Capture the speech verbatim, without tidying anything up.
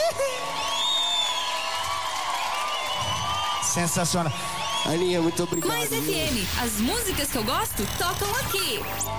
Sensacional. Aninha, muito obrigado. Mais F M, as músicas que eu gosto tocam aqui.